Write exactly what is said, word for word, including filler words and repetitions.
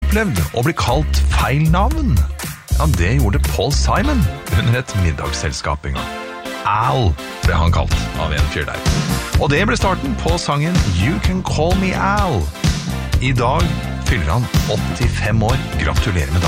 opplevd å bli kalt feil navn? Ja, det gjorde Paul Simon under et middagsselskap en gang. Al ble han kalt av en fyr der. Og det ble starten på sangen You Can Call Me Al. I dag fyller han åttifem år. Gratulerer med dagen.